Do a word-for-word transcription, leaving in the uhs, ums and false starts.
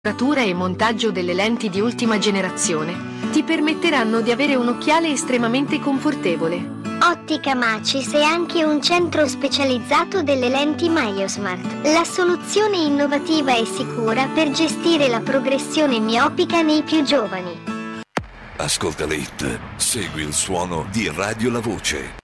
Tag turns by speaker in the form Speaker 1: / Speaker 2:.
Speaker 1: e montaggio delle lenti di ultima generazione ti permetteranno di avere un occhiale estremamente confortevole.
Speaker 2: Ottica Macis è anche un centro specializzato delle lenti MyoSmart, la soluzione innovativa e sicura per gestire la progressione miopica nei più giovani.
Speaker 3: Ascolta l'Hit, segui il suono di Radio La Voce.